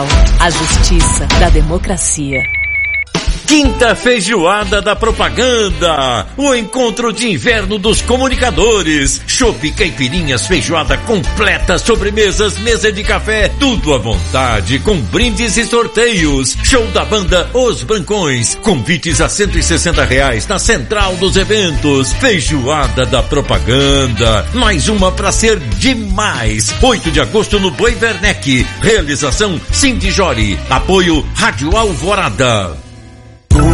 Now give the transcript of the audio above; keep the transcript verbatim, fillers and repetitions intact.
A justiça da democracia. Quinta Feijoada da Propaganda, o encontro de inverno dos comunicadores. Chopp, caipirinhas, feijoada completa, sobremesas, mesa de café, tudo à vontade, com brindes e sorteios. Show da banda Os Brancões, convites a cento e sessenta reais na central dos eventos. Feijoada da Propaganda, mais uma pra ser demais. oito de agosto no Boi Werneck. Realização Cindy Jori, apoio Rádio Alvorada.